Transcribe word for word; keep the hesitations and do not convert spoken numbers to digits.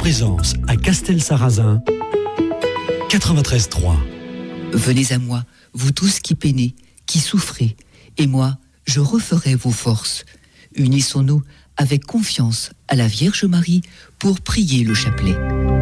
présence à Castel-Sarrazin, quatre-vingt-treize trois. Venez à moi, vous tous qui peinez, qui souffrez, et moi, je referai vos forces. Unissons-nous avec confiance à la Vierge Marie pour prier le chapelet.